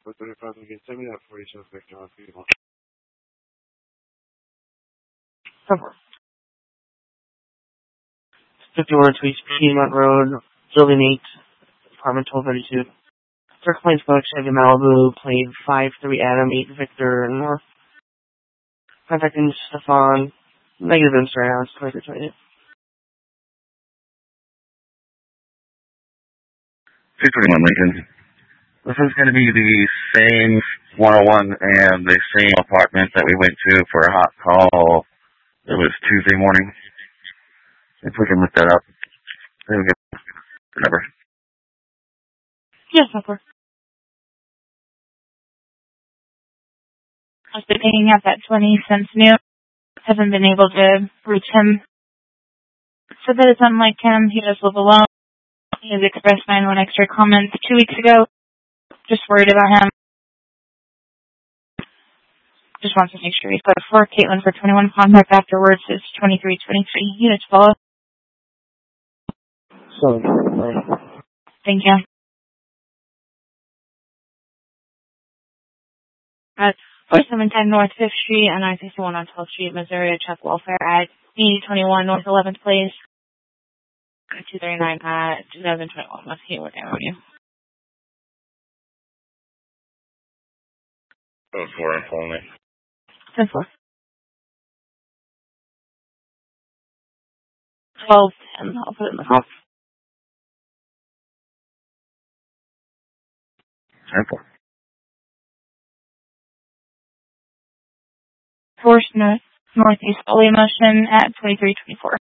435, you can send me that for each of the victim. 51 Suites, Piedmont Road, Building 8, Apartment 1232. Third Plains Box, Chevy Malibu, plane 53 Adam, 8 Victor North. Contacting Stefan, negative Instagram, 2328. 221 Lincoln. This is going to be the same 101 and the same apartment that we went to for a hot call. It was Tuesday morning. If we can look that up. There we go. The number. Yes, of course. I've been picking up at 20 since noon. Haven't been able to reach him. So that it's unlike him. He does live alone. He has expressed 9-1 extra comments 2 weeks ago. Just worried about him. Just wants to make sure he's got 4. Caitlin for 21. Contact afterwards is 2323. Units follow. So, Thank you. At 4710 North 5th Street and I-61 on 12th Street, Missouri, check welfare at 8021 North 11th Place. 239 at 2021 West Hayward Avenue. 04 info only. 10-4. 12-10. I'll put it in the house. 10-4. Force Northeast Alley motion at 2324.